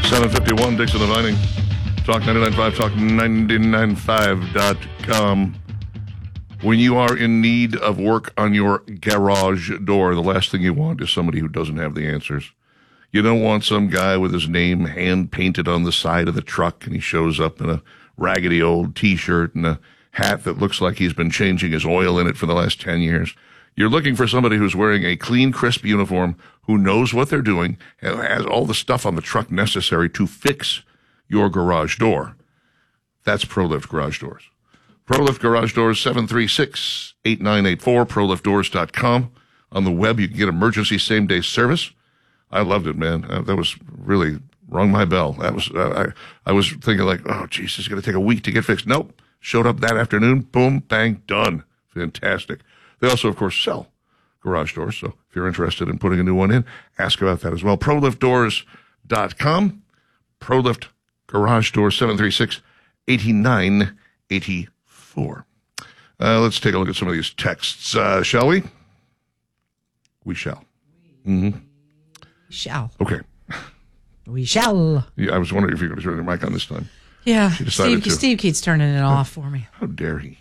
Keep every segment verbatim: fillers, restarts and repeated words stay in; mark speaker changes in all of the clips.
Speaker 1: seven fifty-one, Dixon and Vining. Talk ninety-nine point five, talk ninety-nine point five dot com. When you are in need of work on your garage door, the last thing you want is somebody who doesn't have the answers. You don't want some guy with his name hand-painted on the side of the truck, and he shows up in a raggedy old T-shirt and a hat that looks like he's been changing his oil in it for the last ten years. You're looking for somebody who's wearing a clean, crisp uniform, who knows what they're doing, and has all the stuff on the truck necessary to fix your garage door. That's ProLift Garage Doors. ProLift Garage Doors, seven three six, eight nine eight four, pro lift doors dot com. On the web, you can get emergency same-day service. I loved it, man. Uh, that was really rung my bell. That was uh, I, I was thinking like, oh, geez, it's going to take a week to get fixed. Nope. Showed up that afternoon. Boom, bang, done. Fantastic. They also, of course, sell garage doors. So if you're interested in putting a new one in, ask about that as well. pro lift doors dot com. ProLift Garage Doors, seven three six, eight nine eight four. Uh, let's take a look at some of these texts, uh, shall we? We shall. Mm-hmm.
Speaker 2: Shall.
Speaker 1: Okay.
Speaker 2: We shall.
Speaker 1: Yeah, I was wondering if you were going to turn your mic on this time.
Speaker 2: Yeah,
Speaker 1: She decided
Speaker 2: Steve,
Speaker 1: to.
Speaker 2: Steve keeps turning it off for me.
Speaker 1: How dare he?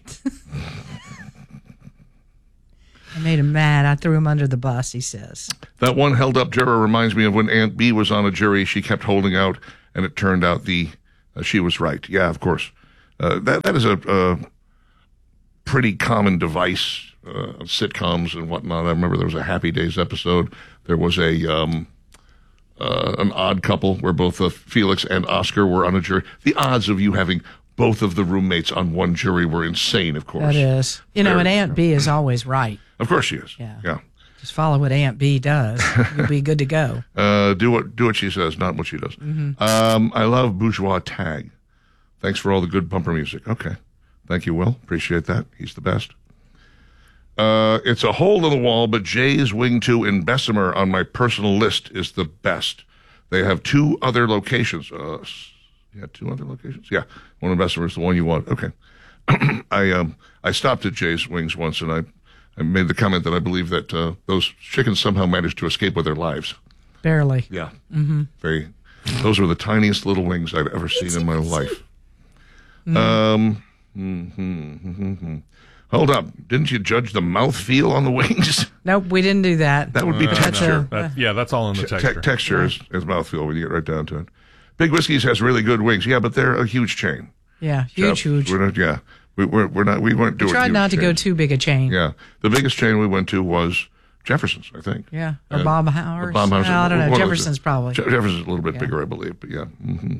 Speaker 2: I made him mad. I threw him under the bus, he says.
Speaker 1: That one held up juror reminds me of when Aunt B was on a jury. She kept holding out, and it turned out the uh, she was right. Yeah, of course. Uh, that that is a, a pretty common device uh, of sitcoms and whatnot. I remember there was a Happy Days episode. There was a um, uh, an Odd Couple where both uh, Felix and Oscar were on a jury. The odds of you having both of the roommates on one jury were insane, of course.
Speaker 2: That is. You know,
Speaker 1: Very,
Speaker 2: and Aunt
Speaker 1: yeah.
Speaker 2: B is always right.
Speaker 1: Of course she is.
Speaker 2: Yeah.
Speaker 1: Yeah.
Speaker 2: Just follow what Aunt B does. You'll be good to go.
Speaker 1: Uh, do what do what she says, not what she does.
Speaker 2: Mm-hmm.
Speaker 1: Um, I love Bourgeois Tag. Thanks for all the good bumper music. Okay. Thank you, Will. Appreciate that. He's the best. Uh, it's a hole in the wall, but Jay's Wing two in Bessemer on my personal list is the best. They have two other locations. Uh, yeah, two other locations? Yeah. One in Bessemer is the one you want. Okay. I um I stopped at Jay's Wings once, and I, I made the comment that I believe that uh, those chickens somehow managed to escape with their lives.
Speaker 2: Barely.
Speaker 1: Yeah.
Speaker 2: Mm-hmm.
Speaker 1: Very. Those were the tiniest little wings I've ever seen in my life. Mm. Um. Mm-hmm, mm-hmm. Hold up. Didn't you judge the mouthfeel on the wings?
Speaker 2: Nope, we didn't do that.
Speaker 1: That would be
Speaker 3: Uh,
Speaker 1: texture.
Speaker 3: no. That, yeah, that's all in the
Speaker 1: Te-
Speaker 3: texture.
Speaker 1: te- texture is, is mouthfeel when you get right down to it. Big Whiskey's has really good wings. Yeah, but they're a huge chain.
Speaker 2: Yeah, huge,
Speaker 1: Jeff,
Speaker 2: huge.
Speaker 1: We're not, yeah. We, we're, we're not, we weren't doing
Speaker 2: We tried
Speaker 1: huge
Speaker 2: not to go
Speaker 1: chains.
Speaker 2: too big a chain.
Speaker 1: Yeah. The biggest chain we went to was Jefferson's, I think.
Speaker 2: Yeah, or
Speaker 1: And-
Speaker 2: Bob Howard.
Speaker 1: Bob Howard.
Speaker 2: I don't know.
Speaker 1: One of those,
Speaker 2: Jefferson's
Speaker 1: yeah.
Speaker 2: probably.
Speaker 1: Je- Jefferson's a little bit
Speaker 2: Yeah.
Speaker 1: bigger, I believe, but yeah. Mm-hmm.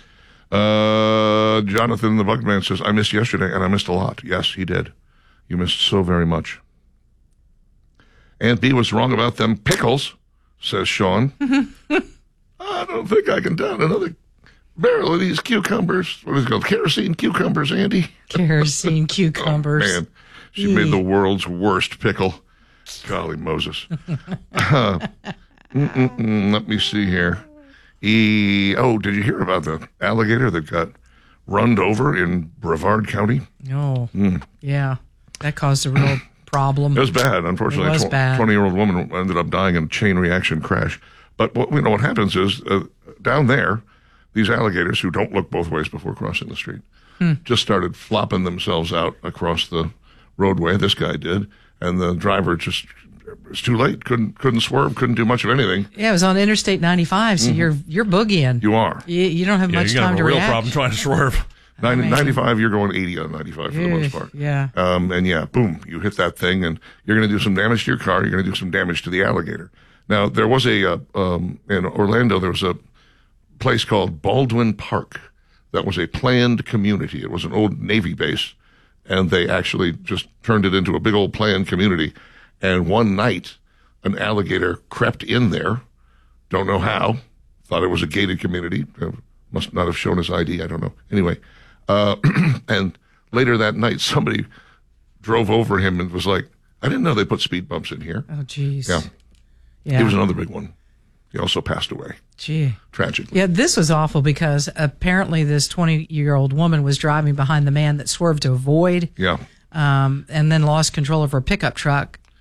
Speaker 1: Uh, Jonathan the Bugman says, I missed yesterday, and I missed a lot. Yes, he did. You missed so very much. Aunt B was wrong about them pickles, says Sean. I don't think I can down another barrel of these cucumbers. What is it called? Kerosene cucumbers, Andy?
Speaker 2: Kerosene cucumbers.
Speaker 1: Oh, man, she made the world's worst pickle. Golly Moses. uh, mm-mm-mm, let me see here. E- oh, did you hear about the alligator that got runned over in Brevard County?
Speaker 2: Oh,
Speaker 1: Mm.
Speaker 2: yeah. That caused a real problem.
Speaker 1: It was bad. Unfortunately,
Speaker 2: It was
Speaker 1: a
Speaker 2: bad.
Speaker 1: twenty-year-old woman ended up dying in a chain reaction crash. But what, you know, what happens is uh, down there, these alligators who don't look both ways before crossing the street
Speaker 2: Hmm.
Speaker 1: just started flopping themselves out across the roadway. This guy did, and the driver just it was too late. Couldn't couldn't swerve. Couldn't do much of anything.
Speaker 2: Yeah, it was on Interstate ninety-five, so
Speaker 1: Mhm.
Speaker 2: you're you're boogieing.
Speaker 1: You are.
Speaker 2: You, you don't have
Speaker 3: Yeah,
Speaker 2: much
Speaker 3: you got
Speaker 2: time
Speaker 3: a
Speaker 2: to
Speaker 3: real
Speaker 2: react.
Speaker 3: problem trying to swerve.
Speaker 1: ninety,
Speaker 2: I mean-
Speaker 1: ninety-five, you're going eighty on ninety-five for the most part.
Speaker 2: Yeah.
Speaker 1: Um, and yeah, boom, you hit that thing, and you're going to do some damage to your car. You're going to do some damage to the alligator. Now, there was a, uh, um, in Orlando, there was a place called Baldwin Park that was a planned community. It was an old Navy base, and they actually just turned it into a big old planned community. And one night, an alligator crept in there. Don't know how. Thought it was a gated community. Uh, must not have shown his I D. I don't know. Anyway, uh, and later that night, somebody drove over him and was like, I didn't know they put speed bumps in here.
Speaker 2: Oh, jeez.
Speaker 1: Yeah.
Speaker 2: Yeah.
Speaker 1: He was another big one. He also passed away,
Speaker 2: Gee.
Speaker 1: tragically.
Speaker 2: Yeah, this was awful because apparently this twenty-year-old woman was driving behind the man that swerved to avoid
Speaker 1: Yeah.
Speaker 2: um, and then lost control of her pickup truck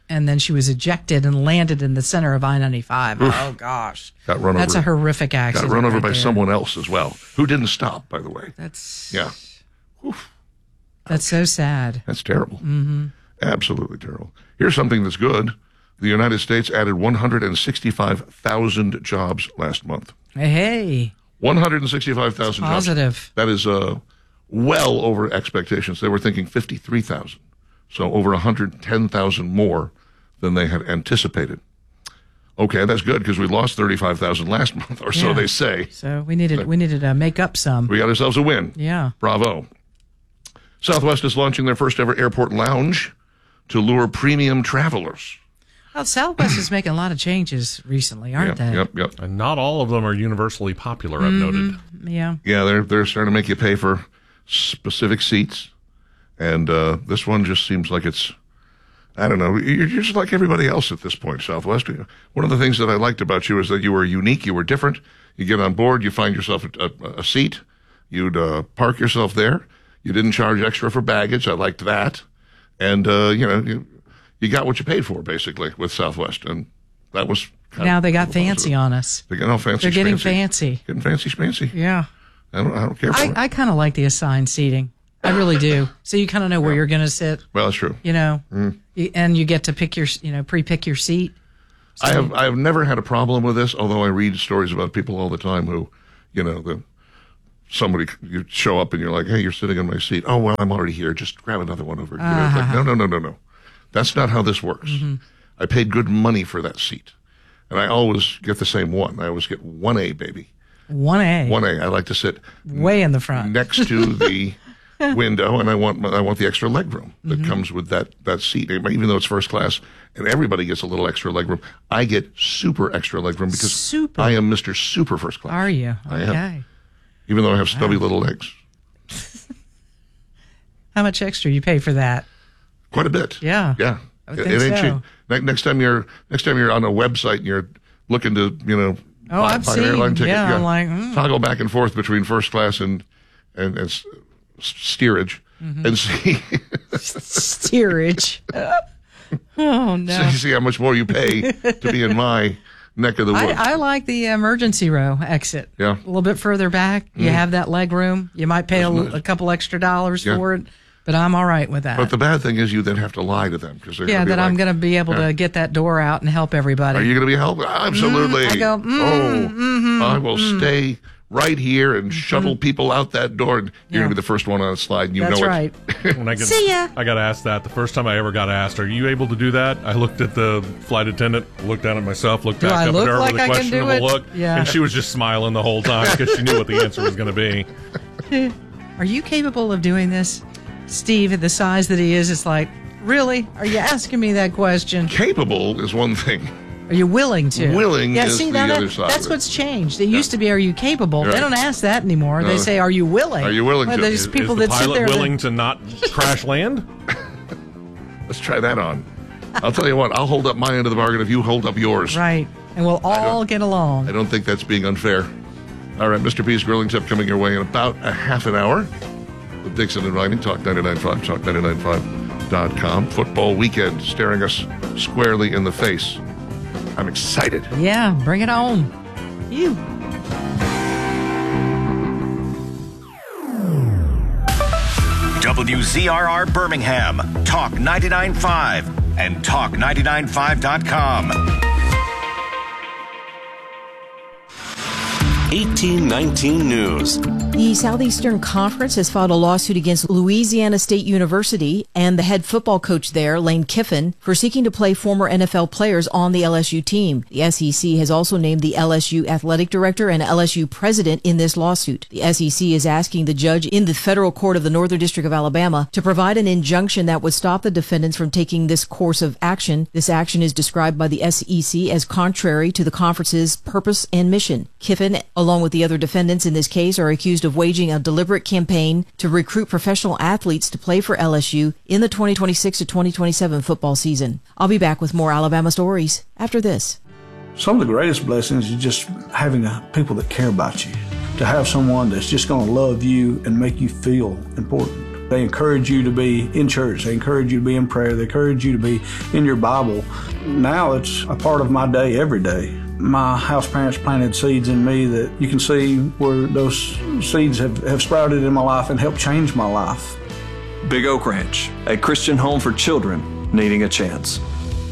Speaker 2: and then she was ejected and landed in the center of I ninety-five. Oof. Oh, gosh.
Speaker 1: Got run
Speaker 2: That's
Speaker 1: over.
Speaker 2: a horrific accident.
Speaker 1: Got run over
Speaker 2: right
Speaker 1: by
Speaker 2: there.
Speaker 1: someone else as well, who didn't stop, by the way.
Speaker 2: That's
Speaker 1: Yeah. Oof.
Speaker 2: That's so sad.
Speaker 1: That's terrible. Mm-hmm. Absolutely terrible. Here's something that's good. The United States added one hundred sixty-five thousand jobs last month.
Speaker 2: Hey.
Speaker 1: one hundred sixty-five thousand jobs.
Speaker 2: Positive.
Speaker 1: That is uh, well over expectations. They were thinking fifty-three thousand. So over one hundred ten thousand more than they had anticipated. Okay, that's good because we lost thirty-five thousand last month, or so
Speaker 2: Yeah.
Speaker 1: they say.
Speaker 2: So we needed we needed to make up some.
Speaker 1: We got ourselves a win.
Speaker 2: Yeah.
Speaker 1: Bravo. Southwest is launching their first ever airport lounge to lure premium travelers.
Speaker 2: Well, Southwest is making a lot of changes recently, aren't
Speaker 1: Yep,
Speaker 2: they?
Speaker 1: yep, yep.
Speaker 3: And not all of them are universally popular, I've noted.
Speaker 2: Yeah.
Speaker 1: Yeah, they're they're starting to make you pay for specific seats, and uh, this one just seems like it's, I don't know, you're just like everybody else at this point, Southwest. One of the things that I liked about you is that you were unique, you were different. You get on board, you find yourself a, a, a seat, you'd uh, park yourself there. You didn't charge extra for baggage. I liked that, and uh, you know, you, you got what you paid for basically with Southwest, and that was kind
Speaker 2: Now
Speaker 1: of
Speaker 2: they got
Speaker 1: positive.
Speaker 2: fancy on us.
Speaker 1: They got all fancy.
Speaker 2: They're getting
Speaker 1: schmancy.
Speaker 2: fancy.
Speaker 1: Getting fancy schmancy.
Speaker 2: Yeah.
Speaker 1: I don't. I don't care for
Speaker 2: I,
Speaker 1: it.
Speaker 2: I kind of like the assigned seating. I really do. So you kind of know where you're going to sit,
Speaker 1: Well, that's true.
Speaker 2: you know,
Speaker 1: Mm.
Speaker 2: You- and you get to pick your, you know, pre-pick your seat.
Speaker 1: I have I have never had a problem with this, although I read stories about people all the time who, you know, the somebody you show up and you're like, hey, you're sitting in my seat. Oh well, I'm already here. Just grab another one over here. It's like, no, no, no, no, no. That's not how this works. I paid good money for that seat, and I always get the same one. I always get one A, baby.
Speaker 2: one A.
Speaker 1: One A. I like to sit
Speaker 2: Way in the front.
Speaker 1: next to the window, and I want I want the extra leg room that comes with that that seat. Even though it's first class, and everybody gets a little extra leg room, I get super extra leg room because
Speaker 2: Super.
Speaker 1: I am Mister Super First Class.
Speaker 2: Are you?
Speaker 1: I
Speaker 2: Okay.
Speaker 1: am. Even though I have stubby little legs,
Speaker 2: How much extra you pay for that?
Speaker 1: quite a bit.
Speaker 2: Yeah.
Speaker 1: yeah.
Speaker 2: I would
Speaker 1: It,
Speaker 2: think
Speaker 1: it ain't
Speaker 2: so.
Speaker 1: cheap. Ne- Next time you're next time you're on a website and you're looking to you know
Speaker 2: Oh,
Speaker 1: buy,
Speaker 2: I've
Speaker 1: buy
Speaker 2: seen.
Speaker 1: an airline ticket,
Speaker 2: Yeah, I'm like, mm.
Speaker 1: toggle back and forth between first class and and, and s- steerage
Speaker 2: Mm-hmm.
Speaker 1: and see.
Speaker 2: Steerage. Oh, no.
Speaker 1: So you see how much more you pay to be in my neck of the woods.
Speaker 2: I, I like the emergency row exit.
Speaker 1: Yeah.
Speaker 2: A little bit further back. You have that leg room. You might pay a,
Speaker 1: That's nice.
Speaker 2: a couple extra dollars
Speaker 1: Yeah.
Speaker 2: for it, but I'm all right with that.
Speaker 1: But the bad thing is you then have to lie to them because they're
Speaker 2: yeah,
Speaker 1: gonna be
Speaker 2: that
Speaker 1: like,
Speaker 2: I'm going to be able
Speaker 1: Yeah.
Speaker 2: to get that door out and help everybody.
Speaker 1: Are you going to be helping? Absolutely.
Speaker 2: I go, mm,
Speaker 1: oh,
Speaker 2: mm-hmm,
Speaker 1: I will
Speaker 2: mm.
Speaker 1: stay right here and shuttle people out that door. And you're
Speaker 2: Yeah.
Speaker 1: going to be the first one on a slide, and you
Speaker 2: That's
Speaker 1: know
Speaker 2: right.
Speaker 1: it.
Speaker 3: When I get,
Speaker 2: See ya.
Speaker 3: I got asked that the first time I ever got asked, "Are you able to do that?" I looked at the flight attendant, looked down at myself, looked
Speaker 2: Do
Speaker 3: back
Speaker 2: I
Speaker 3: up
Speaker 2: look
Speaker 3: at her
Speaker 2: like
Speaker 3: with a
Speaker 2: I can do
Speaker 3: questionable
Speaker 2: it?
Speaker 3: look,
Speaker 2: Yeah.
Speaker 3: and she was just smiling the whole time because she knew what the answer was going to be.
Speaker 2: Are you capable of doing this? Steve, at the size that he is, it's like, really? Are you asking me that question?
Speaker 1: Capable is one thing.
Speaker 2: Are you willing to?
Speaker 1: Willing
Speaker 2: yeah,
Speaker 1: is
Speaker 2: see,
Speaker 1: the
Speaker 2: now that-
Speaker 1: other side
Speaker 2: That's
Speaker 1: of it.
Speaker 2: what's changed. It used to be, are you capable?
Speaker 1: Right.
Speaker 2: They don't ask that anymore.
Speaker 1: No.
Speaker 2: They say, are you willing?
Speaker 1: Are you willing
Speaker 2: well,
Speaker 1: to?
Speaker 2: There's
Speaker 3: Is,
Speaker 2: people
Speaker 3: is the
Speaker 2: that sit
Speaker 3: pilot
Speaker 2: there. that-
Speaker 3: willing to not crash land?
Speaker 1: Let's try that on. I'll tell you what, I'll hold up my end of the bargain if you hold up yours.
Speaker 2: Right. And we'll all get along.
Speaker 1: I don't think that's being unfair. All right, Mister P's Grilling Tip coming your way in about a half an hour. With Dixon and Riley, Talk ninety-nine point five, Talk ninety-nine point five dot com. Football weekend staring us squarely in the face. I'm excited.
Speaker 2: Yeah, bring it on. You.
Speaker 4: W Z R R Birmingham, Talk ninety-nine point five, and Talk ninety-nine point five dot com.
Speaker 5: eighteen nineteen News.
Speaker 6: The Southeastern Conference has filed a lawsuit against Louisiana State University and the head football coach there, Lane Kiffin, for seeking to play former N F L players on the L S U team. The S E C has also named the L S U athletic director and L S U president in this lawsuit. The S E C is asking the judge in the federal court of the Northern District of Alabama to provide an injunction that would stop the defendants from taking this course of action. This action is described by the S E C as contrary to the conference's purpose and mission. Kiffin, along with the other defendants in this case, are accused of waging a deliberate campaign to recruit professional athletes to play for L S U in the twenty twenty-six to twenty twenty-seven football season. I'll be back with more Alabama stories after this.
Speaker 7: Some of the greatest blessings is just having a, people that care about you. To have someone that's just going to love you and make you feel important. They encourage you to be in church. They encourage you to be in prayer. They encourage you to be in your Bible. Now it's a part of my day every day. My house parents planted seeds in me that you can see where those seeds have, have sprouted in my life and helped change my life.
Speaker 8: Big Oak Ranch, a Christian home for children needing a chance.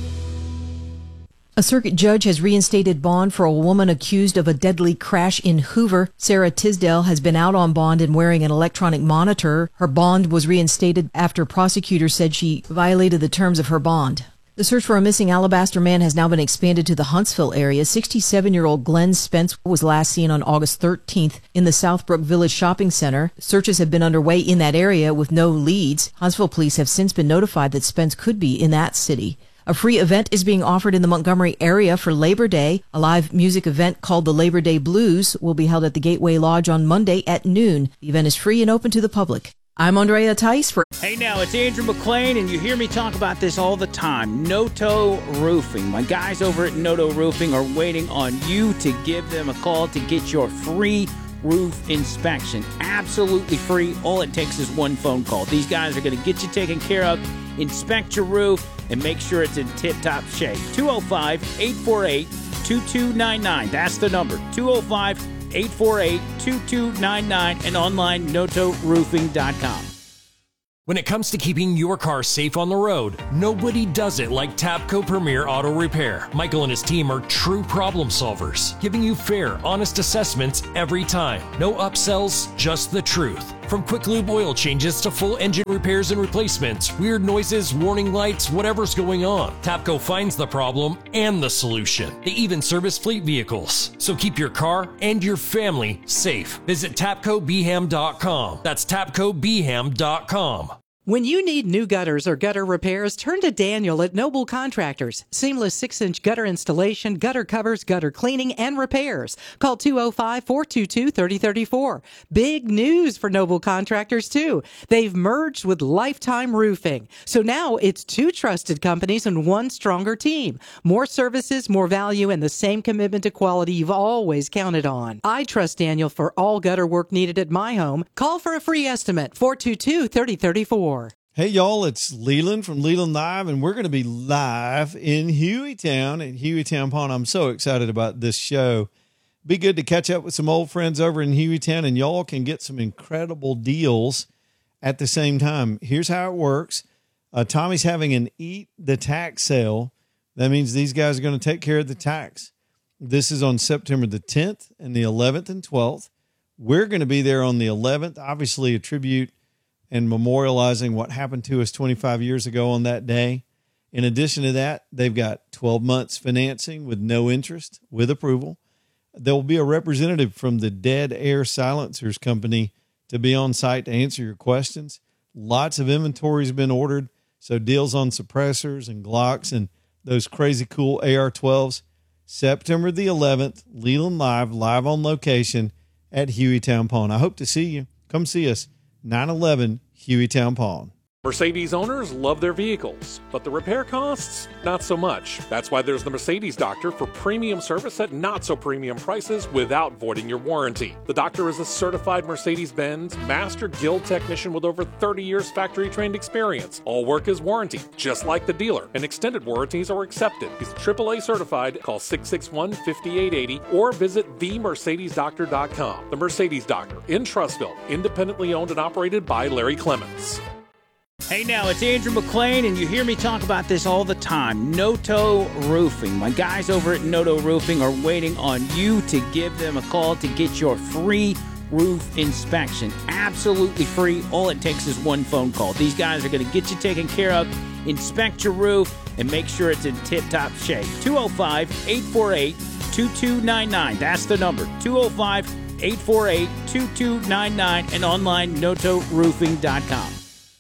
Speaker 6: A circuit judge has reinstated bond for a woman accused of a deadly crash in Hoover. Sarah Tisdale has been out on bond and wearing an electronic monitor. Her bond was reinstated after prosecutors said she violated the terms of her bond. The search for a missing Alabaster man has now been expanded to the Huntsville area. sixty-seven-year-old Glenn Spence was last seen on August thirteenth in the Southbrook Village Shopping Center. Searches have been underway in that area with no leads. Huntsville police have since been notified that Spence could be in that city. A free event is being offered in the Montgomery area for Labor Day. A live music event called the Labor Day Blues will be held at the Gateway Lodge on Monday at noon. The event is free and open to the public. I'm Andrea Tice for...
Speaker 9: Hey now, it's Andrew McLean, and you hear me talk about this all the time. Noto Roofing. My guys over at Noto Roofing are waiting on you to give them a call to get your free roof inspection. Absolutely free. All it takes is one phone call. These guys are going to get you taken care of, inspect your roof, and make sure it's in tip-top shape. two oh five, eight four eight, two two nine nine. That's the number. two oh five, eight four eight, two two nine nine and online noto roofing dot com.
Speaker 10: When it comes to keeping your car safe on the road, nobody does it like Tapco Premier Auto Repair. Michael and his team are true problem solvers, giving you fair, honest assessments every time. No upsells, just the truth. From quick lube oil changes to full engine repairs and replacements, weird noises, warning lights, whatever's going on, Tapco finds the problem and the solution. They even service fleet vehicles. So keep your car and your family safe. Visit tapco b ham dot com. That's tapco b ham dot com.
Speaker 11: When you need new gutters or gutter repairs, turn to Daniel at Noble Contractors. Seamless six-inch gutter installation, gutter covers, gutter cleaning, and repairs. Call two oh five, four two two, three oh three four. Big news for Noble Contractors, too. They've merged with Lifetime Roofing. So now it's two trusted companies and one stronger team. More services, more value, and the same commitment to quality you've always counted on. I trust Daniel for all gutter work needed at my home. Call for a free estimate, four two two, three oh three four.
Speaker 12: Hey, y'all, it's Leland from Leland Live, and we're going to be live in Hueytown at Hueytown Pawn. I'm so excited about this show. Be good to catch up with some old friends over in Hueytown, and y'all can get some incredible deals at the same time. Here's how it works. Uh, Tommy's having an Eat the Tax sale. That means these guys are going to take care of the tax. This is on September the tenth and the eleventh and twelfth. We're going to be there on the eleventh, obviously a tribute and memorializing what happened to us twenty-five years ago on that day. In addition to that, they've got twelve months financing with no interest, with approval. There will be a representative from the Dead Air Silencers Company to be on site to answer your questions. Lots of inventory has been ordered, so deals on suppressors and Glocks and those crazy cool A R twelves. September the eleventh, Leland Live, live on location at Hueytown Pawn. I hope to see you. Come see us. nine eleven Hueytown Pawn.
Speaker 13: Mercedes owners love their vehicles, but the repair costs, not so much. That's why there's the Mercedes Doctor for premium service at not so premium prices without voiding your warranty. The Doctor is a certified Mercedes-Benz Master Guild technician with over thirty years factory trained experience. All work is warranted, just like the dealer, and extended warranties are accepted. He's triple A certified. Call six six one, five eight eight zero or visit the mercedes doctor dot com. The Mercedes Doctor in Trussville, independently owned and operated by Larry Clements.
Speaker 9: Hey now, it's Andrew McLean, and you hear me talk about this all the time. Noto Roofing. My guys over at Noto Roofing are waiting on you to give them a call to get your free roof inspection. Absolutely free. All it takes is one phone call. These guys are going to get you taken care of, inspect your roof, and make sure it's in tip-top shape. two oh five, eight four eight, two two nine nine. That's the number. two oh five, eight four eight, two two nine nine and online noto roofing dot com.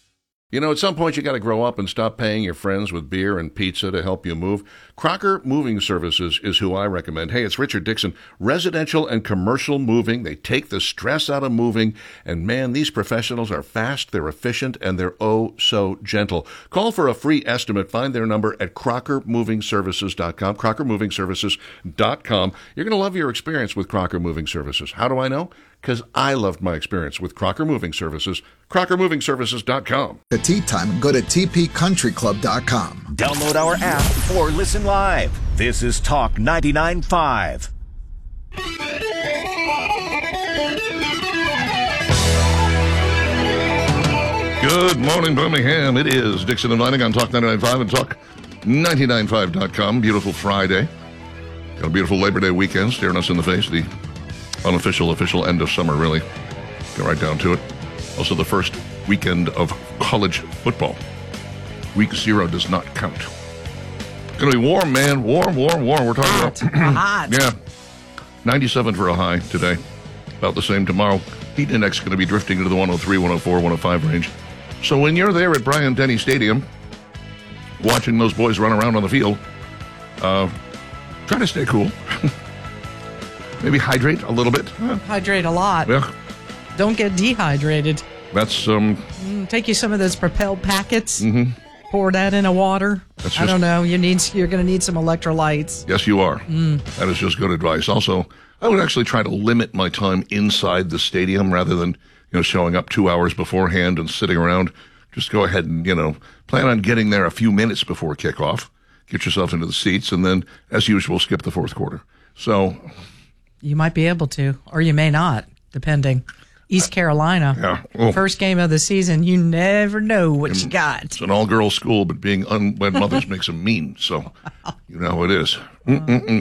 Speaker 1: You know, at some point you got to grow up and stop paying your friends with beer and pizza to help you move. Crocker Moving Services is who I recommend. Hey, it's Richard Dixon. Residential and commercial moving. They take the stress out of moving. And man, these professionals are fast, they're efficient, and they're oh so gentle. Call for a free estimate. Find their number at crocker moving services dot com, crocker moving services dot com. You're going to love your experience with Crocker Moving Services. How do I know? Because I loved my experience with Crocker Moving Services. crocker moving services dot com.
Speaker 14: At tea time, go to t p country club dot com.
Speaker 4: Download our app or listen live. This is Talk ninety-nine point five.
Speaker 1: Good morning, Birmingham. It is Dixon and Vining on Talk ninety-nine point five and Talk ninety-nine point five dot com. Beautiful Friday. Got a beautiful Labor Day weekend staring us in the face. The unofficial, official end of summer, really. Get right down to it. Also, the first weekend of college football. Week zero does not count. It's going to be warm, man. Warm, warm, warm. We're talking
Speaker 2: Hot.
Speaker 1: about...
Speaker 2: Hot.
Speaker 1: Yeah. ninety-seven for a high today. About the same tomorrow. Heat index going to be drifting into the one oh three, one oh four, one oh five range. So when you're there at Bryant-Denny Stadium, watching those boys run around on the field, uh, try to stay cool. Maybe hydrate a little bit.
Speaker 2: Hydrate a lot.
Speaker 1: Yeah.
Speaker 2: Don't get dehydrated.
Speaker 1: That's, um...
Speaker 2: Mm, take you some of those Propel packets.
Speaker 1: Mm-hmm.
Speaker 2: Pour that in a water.
Speaker 1: That's
Speaker 2: I
Speaker 1: just-
Speaker 2: don't know. You need. You're going to need some electrolytes.
Speaker 1: Yes, you are.
Speaker 2: Mm.
Speaker 1: That is just good advice. Also, I would actually try to limit my time inside the stadium rather than, you know, showing up two hours beforehand and sitting around. Just go ahead and, you know, plan on getting there a few minutes before kickoff. Get yourself into the seats, and then, as usual, skip the fourth quarter. So...
Speaker 2: You might be able to, or you may not, depending. East Carolina.
Speaker 1: Yeah. Oh.
Speaker 2: First game of the season. You never know what you got.
Speaker 1: It's an all-girls school, but being unwed mothers makes them mean. So, you know how it is. Mm-mm-mm.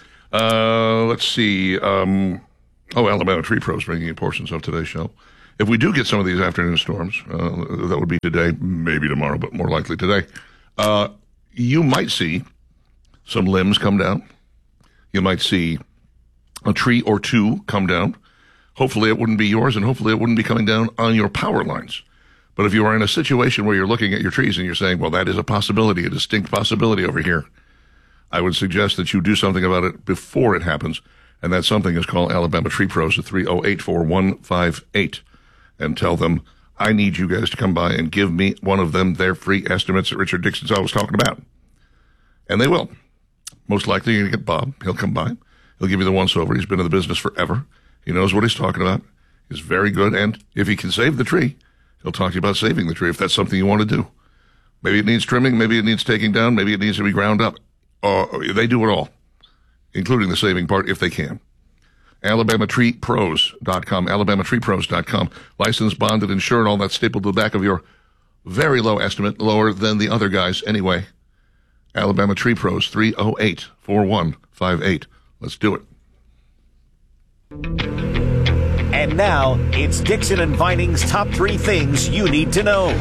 Speaker 1: Uh, let's see. Um, oh, Alabama Tree Pros bringing you portions of today's show. If we do get some of these afternoon storms, uh, that would be today, maybe tomorrow, but more likely today. Uh, you might see some limbs come down. You might see a tree or two come down. Hopefully it wouldn't be yours, and hopefully it wouldn't be coming down on your power lines. But if you are in a situation where you're looking at your trees and you're saying, well, that is a possibility, a distinct possibility over here, I would suggest that you do something about it before it happens. And that something is called Alabama Tree Pros at three oh eight, four one five eight. And tell them, I need you guys to come by and give me one of them, their free estimates that Richard Dixon's always talking about. And they will. Most likely you're going to get Bob. He'll come by. He'll give you the once-over. He's been in the business forever. He knows what he's talking about. He's very good. And if he can save the tree, he'll talk to you about saving the tree if that's something you want to do. Maybe it needs trimming. Maybe it needs taking down. Maybe it needs to be ground up. Uh, they do it all, including the saving part if they can. Alabama Tree Pros dot com. Alabama Tree Pros dot com. Licensed, bonded, insured, all that stapled to the back of your very low estimate, lower than the other guys anyway. Alabama Tree Pros, three oh eight, four one five eight. Let's do it.
Speaker 4: And now, it's Dixon and Vining's top three things you need to know.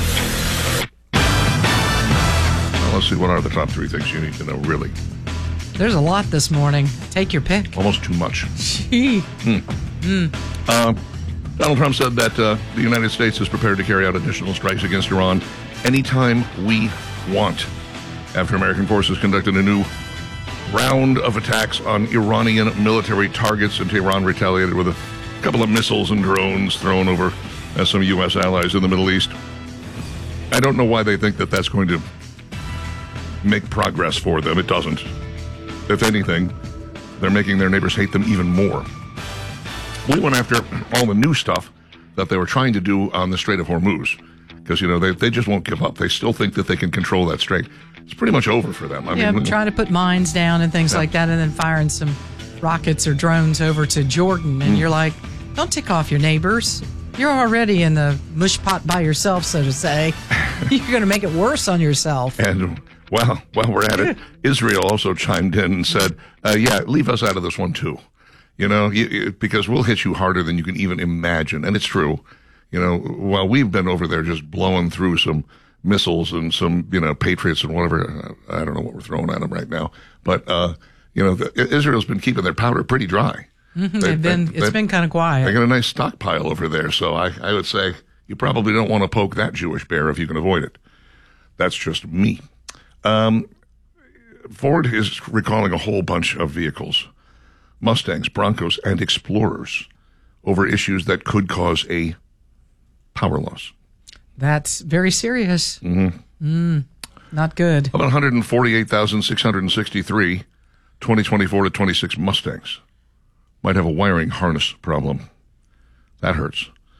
Speaker 1: Well, let's see, what are the top three things you need to know, really?
Speaker 2: There's a lot this morning. Take your pick.
Speaker 1: Almost too much.
Speaker 2: Gee.
Speaker 1: Hmm.
Speaker 2: Mm.
Speaker 1: Uh, Donald Trump said that uh, the United States is prepared to carry out additional strikes against Iran anytime we want, after American forces conducted a new round of attacks on Iranian military targets, and Tehran retaliated with a couple of missiles and drones thrown over uh, some U S allies in the Middle East. I don't know why they think that that's going to make progress for them. It doesn't. If anything, they're making their neighbors hate them even more. We went after all the new stuff that they were trying to do on the Strait of Hormuz, because, you know, they, they just won't give up. They still think that they can control that strait. It's pretty much over for them. I
Speaker 2: yeah,
Speaker 1: mean,
Speaker 2: trying to put mines down and things
Speaker 1: Yeah.
Speaker 2: like that, and then firing some rockets or drones over to Jordan. And
Speaker 1: Mm.
Speaker 2: you're like, don't tick off your neighbors. You're already in the mush pot by yourself, so to say. You're going to make it worse on yourself.
Speaker 1: And well, while we're at it, Israel also chimed in and said, uh, yeah, leave us out of this one too. You know, you, you, because we'll hit you harder than you can even imagine. And it's true. You know, while we've been over there just blowing through some missiles and some, you know, Patriots and whatever, I don't know what we're throwing at them right now. But, uh, you know, the, Israel's been keeping their powder pretty dry.
Speaker 2: Mm-hmm,
Speaker 1: They-
Speaker 2: they've been,
Speaker 1: they-
Speaker 2: it's
Speaker 1: they-
Speaker 2: been kind of quiet.
Speaker 1: They got a nice stockpile over there. So I, I would say you probably don't want to poke that Jewish bear if you can avoid it. That's just me. Um, Ford is recalling a whole bunch of vehicles, Mustangs, Broncos, and Explorers, over issues that could cause a power loss.
Speaker 2: That's very serious.
Speaker 1: Mm-hmm.
Speaker 2: Mm, not good.
Speaker 1: About one hundred forty-eight thousand six hundred sixty-three twenty twenty-four to twenty-six Mustangs might have a wiring harness problem. That hurts.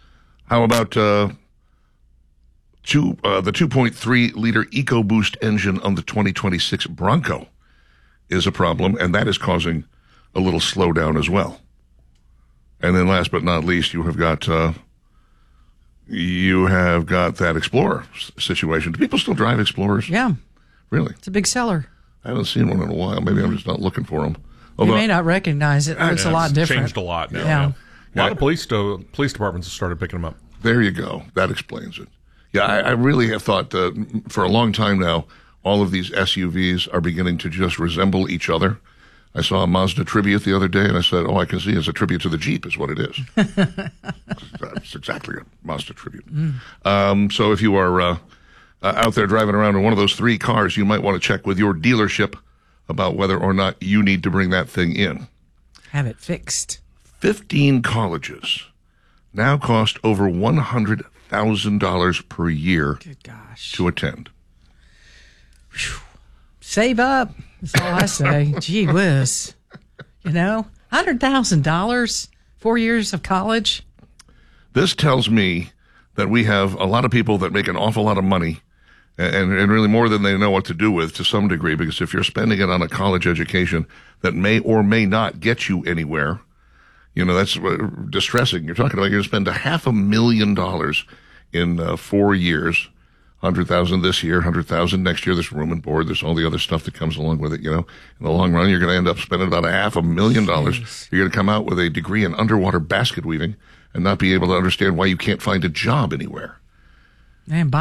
Speaker 1: How about uh, two, uh, the two point three liter EcoBoost engine on the twenty twenty-six Bronco is a problem, and that is causing a little slowdown as well. And then last but not least, you have got uh, you have got that Explorer situation. Do people still drive Explorers?
Speaker 2: Yeah.
Speaker 1: Really?
Speaker 2: It's a big seller.
Speaker 1: I haven't seen one in a while. Maybe I'm just not looking for them.
Speaker 2: Although, you may not recognize it, or it's
Speaker 3: yeah,
Speaker 2: a lot
Speaker 3: it's
Speaker 2: different.
Speaker 3: changed a lot now.
Speaker 2: Yeah.
Speaker 3: Yeah. A lot
Speaker 1: Yeah.
Speaker 3: of police uh, police departments have started picking them up.
Speaker 1: There you go. That explains it. Yeah, I, I really have thought that for a long time now, all of these S U Vs are beginning to just resemble each other. I saw a Mazda Tribute the other day, and I said, oh, I can see it's a tribute to the Jeep is what it is. It's exactly a Mazda Tribute.
Speaker 2: Mm.
Speaker 1: Um, so if you are uh, uh, out there driving around in one of those three cars, you might want to check with your dealership about whether or not you need to bring that thing in.
Speaker 2: Have it fixed.
Speaker 1: fifteen colleges now cost over one hundred thousand dollars per year
Speaker 2: Good gosh.
Speaker 1: to attend.
Speaker 2: Save up. That's all I say. Gee whiz. You know, one hundred thousand dollars, four years of college.
Speaker 1: This tells me that we have a lot of people that make an awful lot of money, and, and really more than they know what to do with to some degree, because if you're spending it on a college education that may or may not get you anywhere, you know, that's uh, distressing. You're talking about you're going to spend a half a million dollars in uh, four years, one hundred thousand dollars this year, one hundred thousand dollars next year. There's room and board. There's all the other stuff that comes along with it. You know, in the long run, you're going to end up spending about a half a million dollars. You're going to come out with a degree in underwater basket weaving and not be able to understand why you can't find a job anywhere.
Speaker 2: Man,